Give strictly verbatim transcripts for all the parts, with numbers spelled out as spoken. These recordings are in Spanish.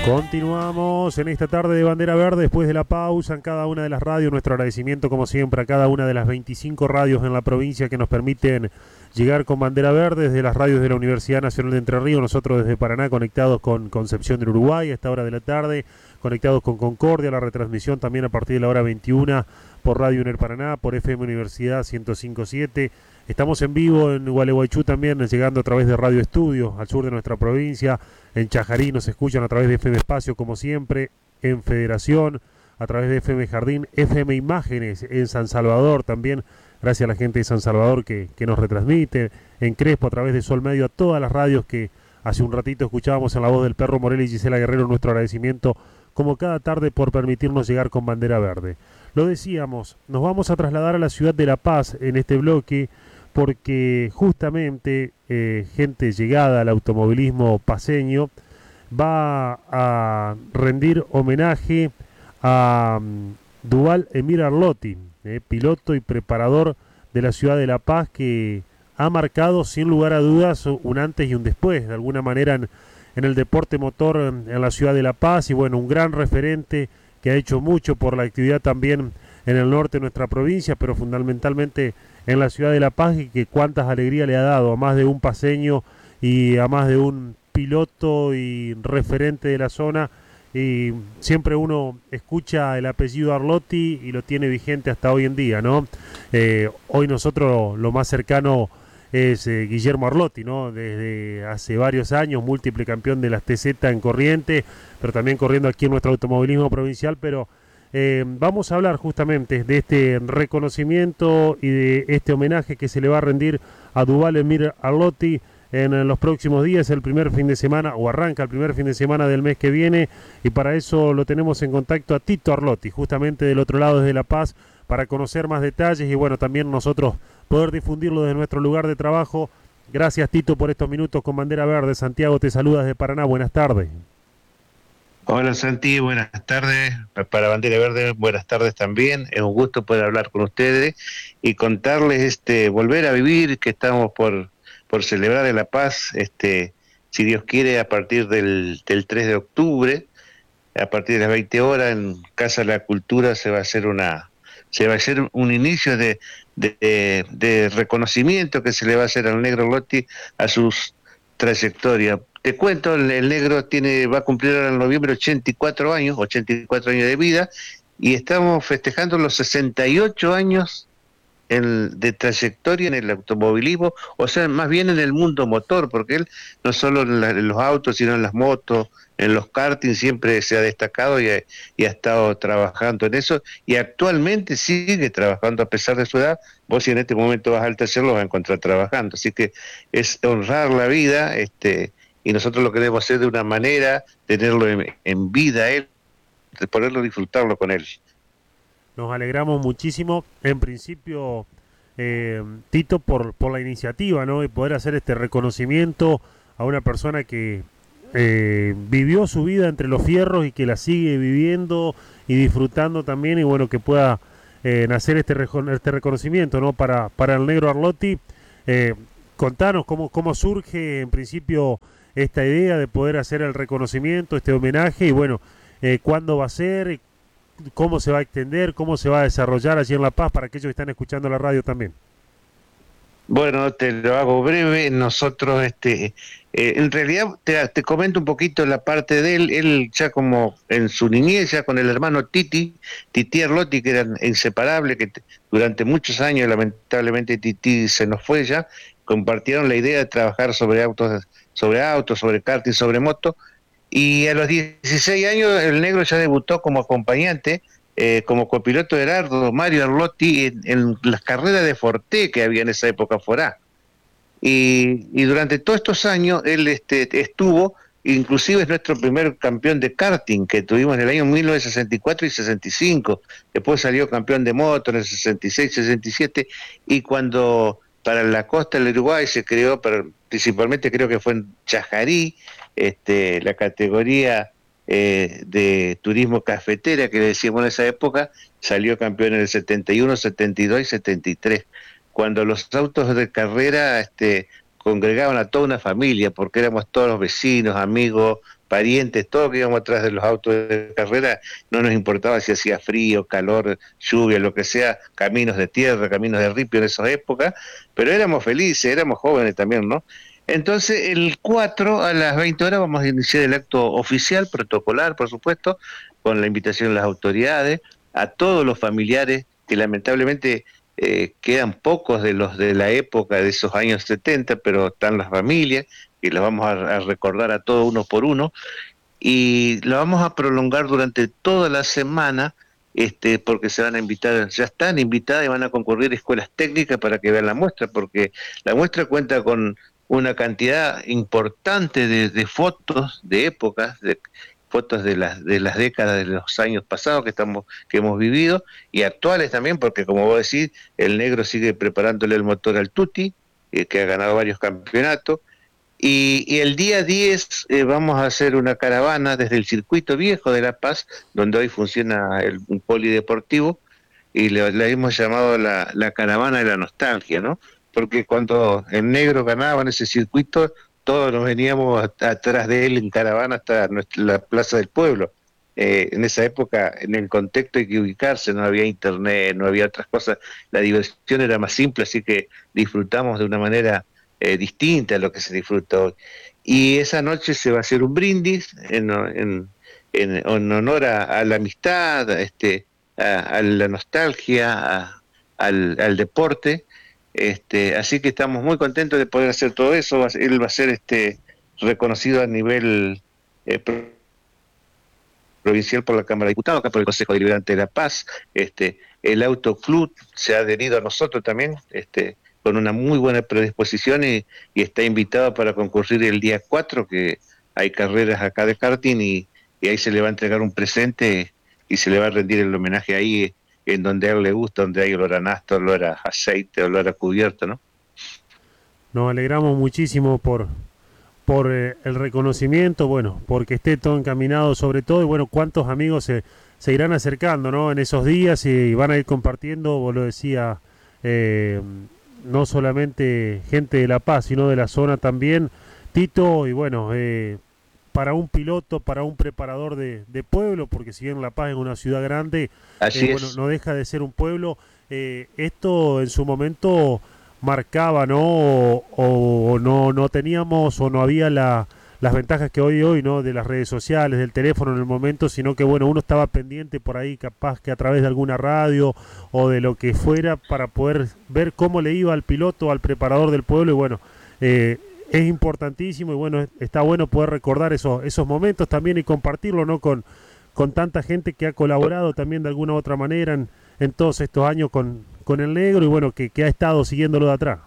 Continuamos en esta tarde de Bandera Verde después de la pausa en cada una de las radios. Nuestro agradecimiento como siempre a cada una de las veinticinco radios en la provincia que nos permiten llegar con Bandera Verde, desde las radios de la Universidad Nacional de Entre Ríos, nosotros desde Paraná conectados con Concepción del Uruguay a esta hora de la tarde, conectados con Concordia, la retransmisión también a partir de la hora veintiuna por Radio UNER Paraná, por F M Universidad ciento cinco punto siete. Estamos en vivo en Gualeguaychú también, llegando a través de Radio Estudio, al sur de nuestra provincia. En Chajarí nos escuchan a través de F M Espacio, como siempre. En Federación, a través de F M Jardín. F M Imágenes en San Salvador también, gracias a la gente de San Salvador que, que nos retransmite. En Crespo, a través de Sol Medio, a todas las radios que hace un ratito escuchábamos en la voz del Perro Morel y Gisela Guerrero. Nuestro agradecimiento, como cada tarde, por permitirnos llegar con Bandera Verde. Lo decíamos, nos vamos a trasladar a la ciudad de La Paz en este bloque, porque justamente eh, gente llegada al automovilismo paceño va a rendir homenaje a um, Duval Emir Arlotti, eh, piloto y preparador de la ciudad de La Paz, que ha marcado sin lugar a dudas un antes y un después, de alguna manera en, en el deporte motor en, en la ciudad de La Paz, y bueno, un gran referente que ha hecho mucho por la actividad también en el norte de nuestra provincia, pero fundamentalmente en la ciudad de La Paz, y que cuántas alegrías le ha dado a más de un paceño y a más de un piloto y referente de la zona. Y siempre uno escucha el apellido Arlotti y lo tiene vigente hasta hoy en día, ¿no? Eh, hoy nosotros lo más cercano es eh, Guillermo Arlotti, ¿no? Desde hace varios años, múltiple campeón de las T Z en Corrientes, pero también corriendo aquí en nuestro automovilismo provincial, pero Eh, vamos a hablar justamente de este reconocimiento y de este homenaje que se le va a rendir a Duval Emir Arlotti en, en los próximos días, el primer fin de semana, o arranca el primer fin de semana del mes que viene, y para eso lo tenemos en contacto a Tito Arlotti, justamente del otro lado desde La Paz, para conocer más detalles y bueno, también nosotros poder difundirlo desde nuestro lugar de trabajo. Gracias, Tito, por estos minutos con Bandera Verde. Santiago te saluda desde Paraná, buenas tardes. Hola Santi, buenas tardes. Para Bandera Verde, buenas tardes también. Es un gusto poder hablar con ustedes y contarles, este, volver a vivir, que estamos por, por celebrar en La Paz, este, si Dios quiere, a partir del, del tres de octubre, a partir de las veinte horas, en Casa de la Cultura se va a hacer una, se va a hacer un inicio de, de, de reconocimiento que se le va a hacer al Negro Arlotti a sus trayectorias. Te cuento, el, el negro tiene, va a cumplir ahora en noviembre ochenta y cuatro años, ochenta y cuatro años de vida, y estamos festejando los sesenta y ocho años en, de trayectoria en el automovilismo, o sea, más bien en el mundo motor, porque él no solo en, la, en los autos, sino en las motos, en los karting, siempre se ha destacado y ha, y ha estado trabajando en eso, y actualmente sigue trabajando a pesar de su edad. Vos, si en este momento vas al taller, lo vas a encontrar trabajando, así que es honrar la vida, este y nosotros lo queremos hacer de una manera, tenerlo en, en vida él, de poderlo disfrutarlo con él. Nos alegramos muchísimo, en principio, eh, Tito, por, por la iniciativa, ¿no? Y poder hacer este reconocimiento a una persona que eh, vivió su vida entre los fierros y que la sigue viviendo y disfrutando también, y bueno, que pueda eh, nacer este, este reconocimiento, ¿no? Para, para el Negro Arlotti. Eh, contanos cómo, cómo surge, en principio, esta idea de poder hacer el reconocimiento, este homenaje, y bueno, eh, cuándo va a ser, cómo se va a extender, cómo se va a desarrollar allí en La Paz, para aquellos que están escuchando la radio también. Bueno, te lo hago breve. Nosotros, este, eh, en realidad, te, te comento un poquito la parte de él. Él ya como en su niñez, ya con el hermano Titi, Titi Arlotti, que eran inseparables, que te, durante muchos años, lamentablemente, Titi se nos fue ya, compartieron la idea de trabajar sobre autos, sobre autos, sobre karting, sobre moto, y a los dieciséis años el negro ya debutó como acompañante, eh, como copiloto de Gerardo Mario Arlotti en, en las carreras de Forte que había en esa época Forá. Y, y durante todos estos años él este, estuvo, inclusive es nuestro primer campeón de karting que tuvimos en el año mil novecientos sesenta y cuatro y sesenta y cinco, después salió campeón de moto en el sesenta y seis, sesenta y siete, y cuando para la costa del Uruguay se creó, pero principalmente creo que fue en Chajarí, este, la categoría eh, de turismo cafetera que le decíamos en esa época, salió campeón en el setenta y uno, setenta y dos y setenta y tres, cuando los autos de carrera este, congregaban a toda una familia, porque éramos todos los vecinos, amigos, parientes, todo que íbamos atrás de los autos de carrera, no nos importaba si hacía frío, calor, lluvia, lo que sea, caminos de tierra, caminos de ripio en esas épocas, pero éramos felices, éramos jóvenes también, ¿no? Entonces, el cuatro a las veinte horas vamos a iniciar el acto oficial, protocolar, por supuesto, con la invitación de las autoridades, a todos los familiares que lamentablemente eh, quedan pocos de los de la época de esos años setenta, pero están las familias, y los vamos a, a recordar a todos uno por uno, y lo vamos a prolongar durante toda la semana, este, porque se van a invitar, ya están invitadas y van a concurrir escuelas técnicas para que vean la muestra, porque la muestra cuenta con una cantidad importante de, de fotos de épocas, de fotos de las de las décadas de los años pasados que estamos que hemos vivido y actuales también, porque como vos decís, el negro sigue preparándole el motor al Tutti, eh, que ha ganado varios campeonatos. Y, y el día diez eh, vamos a hacer una caravana desde el circuito viejo de La Paz, donde hoy funciona el, un polideportivo, y le, le hemos llamado la, la caravana de la nostalgia, ¿no? Porque cuando el negro ganaba en ese circuito, todos nos veníamos a, atrás de él en caravana hasta nuestra, la Plaza del Pueblo. Eh, en esa época, en el contexto hay que ubicarse, no había internet, no había otras cosas, la diversión era más simple, así que disfrutamos de una manera Eh, distinta a lo que se disfruta hoy. Y esa noche se va a hacer un brindis en, en, en, en honor a, a la amistad, a, este, a, a la nostalgia, a, al, al deporte. Este, así que estamos muy contentos de poder hacer todo eso. Él va a ser este, reconocido a nivel eh, provincial por la Cámara de Diputados, acá por el Consejo Deliberante de La Paz. Este, el Autoclub se ha adherido a nosotros también, este, con una muy buena predisposición y, y está invitado para concurrir el día cuatro, que hay carreras acá de karting, y, y ahí se le va a entregar un presente y se le va a rendir el homenaje ahí en donde a él le gusta, donde hay olor a nafta, olor a aceite, olor a cubierto, ¿no? Nos alegramos muchísimo por, por eh, el reconocimiento, bueno, porque esté todo encaminado sobre todo, y bueno, cuántos amigos se, se irán acercando, ¿no? En esos días y, y van a ir compartiendo, vos lo decía, eh, no solamente gente de La Paz, sino de la zona también, Tito, y bueno, eh, para un piloto, para un preparador de, de pueblo, porque si bien La Paz es una ciudad grande, Así eh, es. bueno, no deja de ser un pueblo, eh, esto en su momento marcaba, ¿no? O, o no, no teníamos o no había la, las ventajas que hoy hoy, ¿no? De las redes sociales, del teléfono en el momento, sino que bueno, uno estaba pendiente por ahí, capaz que a través de alguna radio o de lo que fuera, para poder ver cómo le iba al piloto, al preparador del pueblo, y bueno, eh, es importantísimo y bueno, está bueno poder recordar esos, esos momentos también y compartirlo, ¿no? Con, con tanta gente que ha colaborado también de alguna u otra manera en, en todos estos años con, con el negro, y bueno, que, que ha estado siguiéndolo de atrás.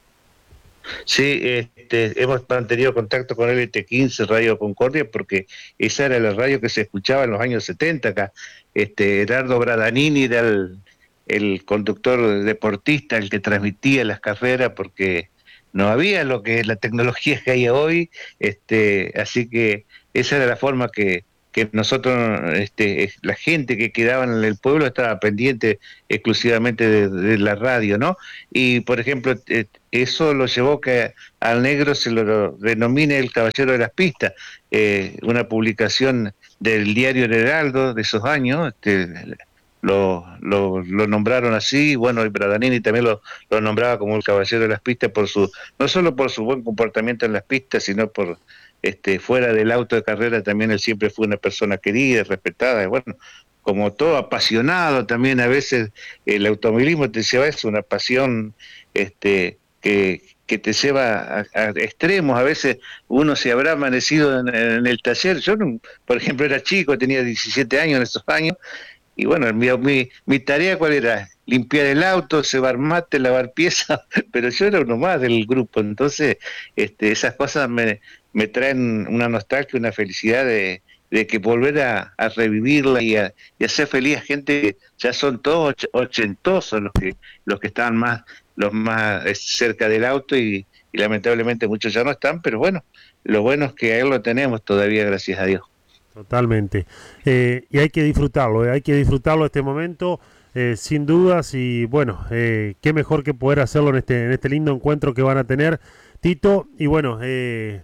Sí, este, hemos mantenido contacto con L T quince, Radio Concordia, porque esa era la radio que se escuchaba en los años setenta acá. Este, Gerardo Bradanini era el, el conductor deportista, el que transmitía las carreras, porque no había lo que la tecnología que hay hoy, este, así que esa era la forma que, que nosotros, este, la gente que quedaba en el pueblo estaba pendiente exclusivamente de, de la radio, ¿no? Y por ejemplo, eh, eso lo llevó que al negro se lo denomine el caballero de las pistas, eh, una publicación del diario El Heraldo de esos años, este, lo, lo, lo nombraron así, bueno, y Bradanini también lo, lo nombraba como el caballero de las pistas por su, no solo por su buen comportamiento en las pistas, sino por este fuera del auto de carrera también él siempre fue una persona querida, respetada, y bueno, como todo apasionado también. A veces el automovilismo te lleva a eso, una pasión este que, que te lleva a, a extremos. A veces uno se habrá amanecido en, en el taller, yo no, por ejemplo era chico, tenía diecisiete años en esos años, y bueno, mi, mi, mi tarea cuál era, limpiar el auto, cebar mate, lavar piezas, pero yo era uno más del grupo, entonces este, esas cosas me, me traen una nostalgia, una felicidad de, de que volver a, a revivirla y a, y a hacer feliz a gente que ya son todos och ochentosos los que los que estaban más los más cerca del auto, y, y lamentablemente muchos ya no están, pero bueno, lo bueno es que a él lo tenemos todavía, gracias a Dios. Totalmente. Eh, y hay que disfrutarlo, eh, hay que disfrutarlo este momento, eh, sin dudas, y bueno, eh, qué mejor que poder hacerlo en este, en este lindo encuentro que van a tener, Tito, y bueno, eh,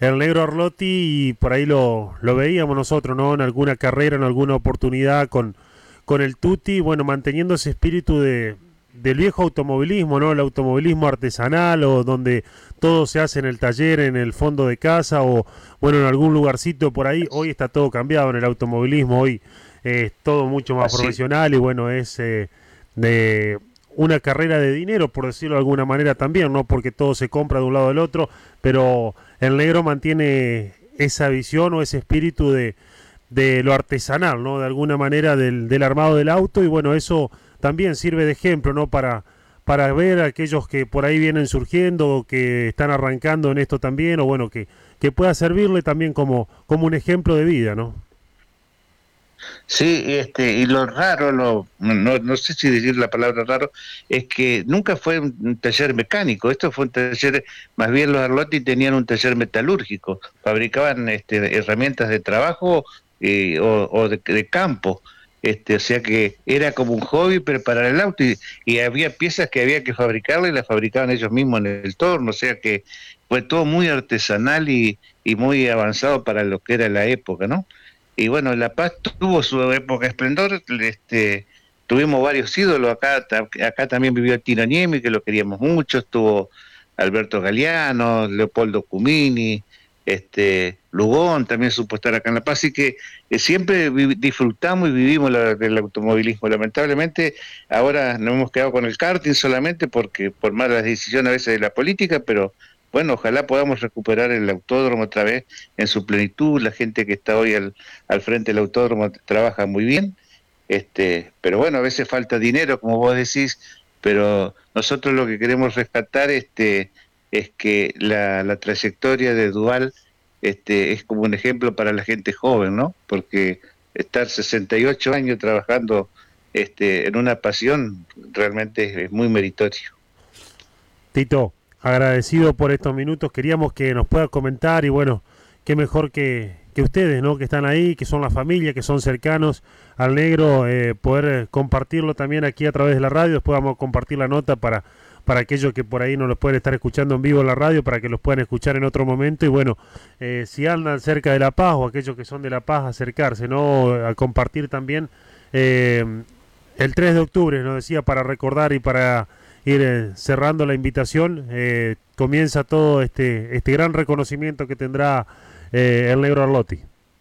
el negro Arlotti, y por ahí lo, lo veíamos nosotros, ¿no? En alguna carrera, en alguna oportunidad con, con el Tuti, bueno, manteniendo ese espíritu de, del viejo automovilismo, ¿no? El automovilismo artesanal, o donde todo se hace en el taller, en el fondo de casa, o bueno, en algún lugarcito por ahí. Hoy está todo cambiado en el automovilismo, hoy es todo mucho más Así. profesional, y bueno, es eh, de una carrera de dinero, por decirlo de alguna manera también, ¿no? Porque todo se compra de un lado del otro, pero el negro mantiene esa visión o ese espíritu de, de lo artesanal, ¿no? De alguna manera del, del armado del auto, y bueno, eso también sirve de ejemplo, ¿no? Para, para ver a aquellos que por ahí vienen surgiendo, que están arrancando en esto también, o bueno, que, que pueda servirle también como, como un ejemplo de vida, ¿no? Sí, este, y lo raro, lo, no, no sé si decir la palabra raro, es que nunca fue un taller mecánico, esto fue un taller, más bien los Arlotti tenían un taller metalúrgico, fabricaban este, herramientas de trabajo eh, o, o de, de campo, este, o sea que era como un hobby preparar el auto, y, y había piezas que había que fabricarle y las fabricaban ellos mismos en el torno, o sea que fue todo muy artesanal y, y muy avanzado para lo que era la época, ¿no? Y bueno, La Paz tuvo su época de esplendor, este, tuvimos varios ídolos, acá acá también vivió Tino Niemi, que lo queríamos mucho, estuvo Alberto Galeano, Leopoldo Cumini, este, Lugón también supo estar acá en La Paz, así que eh, siempre vi, disfrutamos y vivimos la, del automovilismo. Lamentablemente ahora nos hemos quedado con el karting solamente porque por malas decisiones a veces de la política, pero bueno, ojalá podamos recuperar el autódromo otra vez en su plenitud. La gente que está hoy al, al frente del autódromo trabaja muy bien, este, pero bueno, a veces falta dinero, como vos decís, pero nosotros lo que queremos rescatar este, es que la, la trayectoria de Duval este, es como un ejemplo para la gente joven, ¿no? Porque estar sesenta y ocho años trabajando este, en una pasión realmente es, es muy meritorio. Tito, agradecido por estos minutos, queríamos que nos pueda comentar, y bueno, qué mejor que, que ustedes, ¿no? Que están ahí, que son la familia, que son cercanos al negro, eh, poder compartirlo también aquí a través de la radio. Después vamos a compartir la nota para, para aquellos que por ahí no los pueden estar escuchando en vivo en la radio, para que los puedan escuchar en otro momento. Y bueno, eh, si andan cerca de La Paz, o aquellos que son de La Paz, acercarse, ¿no? A compartir también eh, el tres de octubre, nos decía, para recordar y para ir eh, cerrando la invitación. Eh, comienza todo este este gran reconocimiento que tendrá eh, el negro Arlotti.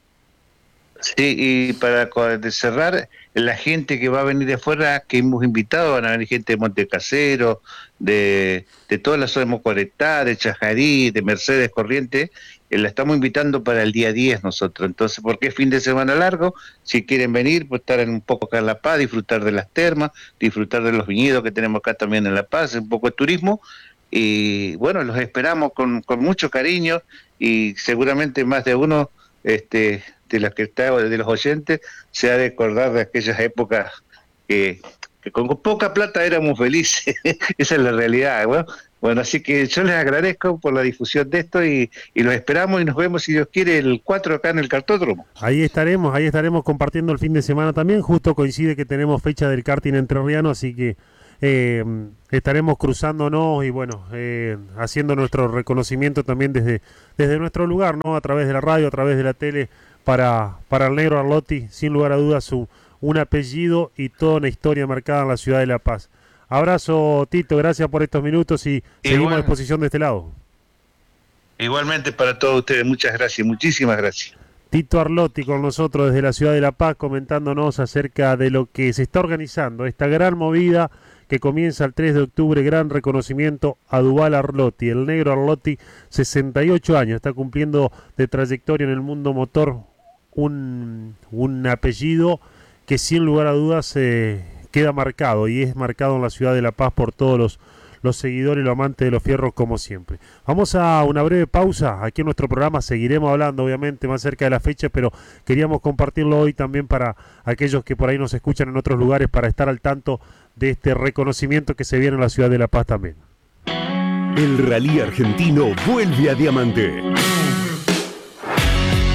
Sí, y para cerrar, la gente que va a venir de afuera, que hemos invitado, van a venir gente de Montecasero, de, de toda la zona de Mocoretá, de Chajarí, de Mercedes Corrientes, eh, la estamos invitando para el día diez nosotros. Entonces, porque es fin de semana largo, si quieren venir, pues estar un poco acá en La Paz, disfrutar de las termas, disfrutar de los viñedos que tenemos acá también en La Paz, un poco de turismo, y bueno, los esperamos con, con mucho cariño, y seguramente más de uno este de los que está, de los oyentes, se ha de acordar de aquellas épocas que, que con poca plata éramos felices. Esa es la realidad. Bueno, bueno, así que yo les agradezco por la difusión de esto, y, y los esperamos, y nos vemos, si Dios quiere, el cuatro acá en el Kartódromo. Ahí estaremos, ahí estaremos compartiendo el fin de semana también. Justo coincide que tenemos fecha del karting entrerriano, así que eh, estaremos cruzándonos y bueno, eh, haciendo nuestro reconocimiento también desde, desde nuestro lugar, ¿no? A través de la radio, a través de la tele, para, para el negro Arlotti, sin lugar a dudas, su, un apellido y toda una historia marcada en la ciudad de La Paz. Abrazo, Tito, gracias por estos minutos, y Igual, seguimos a disposición de este lado. Igualmente para todos ustedes, muchas gracias, muchísimas gracias. Tito Arlotti con nosotros desde la ciudad de La Paz, comentándonos acerca de lo que se está organizando, esta gran movida que comienza el tres de octubre, gran reconocimiento a Duval Arlotti, el negro Arlotti, sesenta y ocho años, está cumpliendo de trayectoria en el mundo motor, un, un apellido que sin lugar a dudas eh, queda marcado, y es marcado en la ciudad de La Paz por todos los, los seguidores y los amantes de los fierros, como siempre. Vamos a una breve pausa aquí en nuestro programa, seguiremos hablando obviamente más cerca de la fecha, pero queríamos compartirlo hoy también para aquellos que por ahí nos escuchan en otros lugares, para estar al tanto de este reconocimiento que se viene en la ciudad de La Paz también. El rally argentino vuelve a Diamante.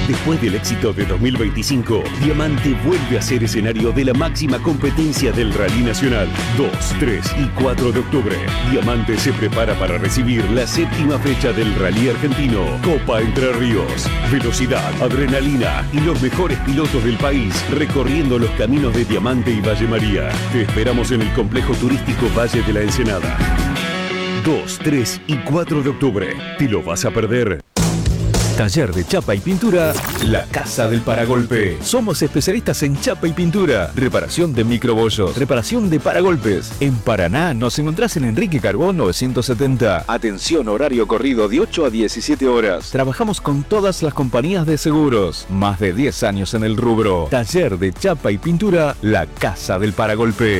Después del éxito de dos mil veinticinco, Diamante vuelve a ser escenario de la máxima competencia del Rally Nacional. dos, tres y cuatro de octubre. Diamante se prepara para recibir la séptima fecha del Rally Argentino, Copa Entre Ríos. Velocidad, adrenalina y los mejores pilotos del país recorriendo los caminos de Diamante y Valle María. Te esperamos en el complejo turístico Valle de la Ensenada. dos, tres y cuatro de octubre. ¿Te lo vas a perder? Taller de chapa y pintura, La Casa del Paragolpe. Somos especialistas en chapa y pintura, reparación de microbollos, reparación de paragolpes. En Paraná nos encontrás en Enrique Carbón novecientos setenta. Atención, horario corrido de ocho a diecisiete horas. Trabajamos con todas las compañías de seguros. Más de diez años en el rubro. Taller de chapa y pintura, La Casa del Paragolpe.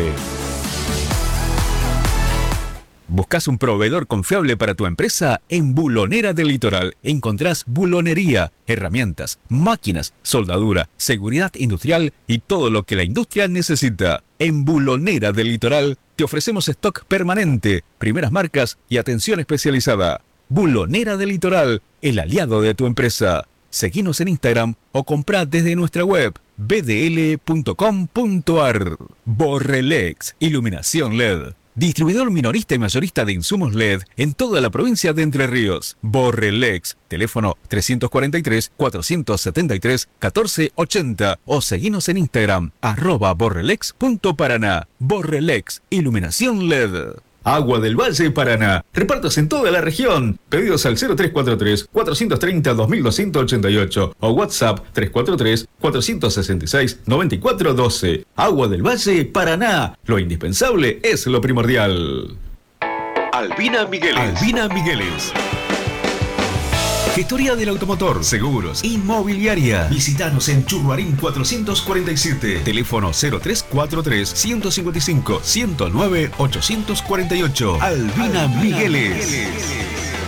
¿Buscas un proveedor confiable para tu empresa? En Bulonera del Litoral encontrás bulonería, herramientas, máquinas, soldadura, seguridad industrial y todo lo que la industria necesita. En Bulonera del Litoral te ofrecemos stock permanente, primeras marcas y atención especializada. Bulonera del Litoral, el aliado de tu empresa. Seguinos en Instagram o comprá desde nuestra web b d l punto com punto a r. Borrelex, iluminación L E D. Distribuidor minorista y mayorista de insumos L E D en toda la provincia de Entre Ríos. Borrelex, teléfono tres cuatro tres, cuatro siete tres, uno cuatro ocho cero o seguinos en Instagram, arroba borrelex punto paraná. Borrelex, iluminación L E D. Agua del Valle Paraná. Repartos en toda la región. Pedidos al cero tres cuatro tres, cuatro tres cero, dos dos ocho ocho o WhatsApp tres cuatro tres, cuatro seis seis, nueve cuatro uno dos. Agua del Valle Paraná. Lo indispensable es lo primordial. Albina Migueles. Albina Migueles. Gestoría del automotor, seguros, inmobiliaria. Visítanos en Churruarín cuatrocientos cuarenta y siete. Teléfono cero tres cuatro tres, ciento cincuenta y cinco, ciento nueve, ochocientos cuarenta y ocho. Albina, Albina Migueles. Migueles.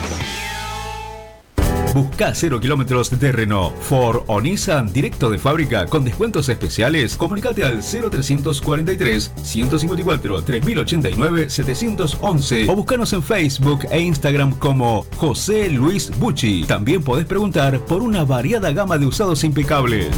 Busca cero kilómetros de Renault, Ford o Nissan directo de fábrica con descuentos especiales. Comunicate al cero tres cuatro tres, ciento cincuenta y cuatro, tres mil ochenta y nueve, setecientos once o búscanos en Facebook e Instagram como José Luis Bucci. También podés preguntar por una variada gama de usados impecables.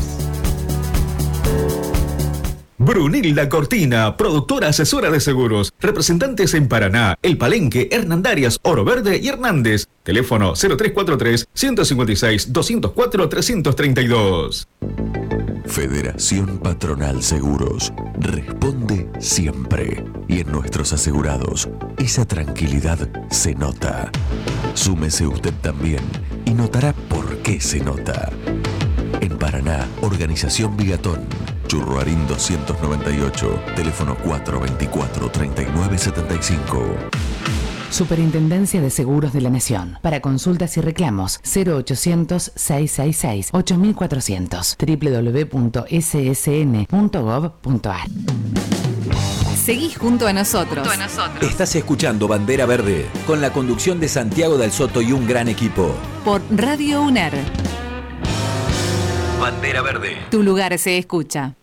Brunilda Cortina, productora asesora de seguros. Representantes en Paraná, El Palenque, Hernandarias, Oro Verde y Hernández. Teléfono cero tres cuatro tres, ciento cincuenta y seis, doscientos cuatro, trescientos treinta y dos. Federación Patronal Seguros. Responde siempre. Y en nuestros asegurados, esa tranquilidad se nota. Súmese usted también y notará por qué se nota. En Paraná, Organización Bigatón. Churruarín doscientos noventa y ocho, teléfono cuatro veinticuatro, treinta y nueve setenta y cinco. Superintendencia de Seguros de la Nación. Para consultas y reclamos, cero ochocientos, seiscientos sesenta y seis, ocho mil cuatrocientos, doble u doble u doble u punto s s n punto gov punto a r. Seguís junto a nosotros. Junto a nosotros. Estás escuchando Bandera Verde, con la conducción de Santiago del Soto y un gran equipo. Por Radio U N E R. Bandera Verde. Tu lugar se escucha.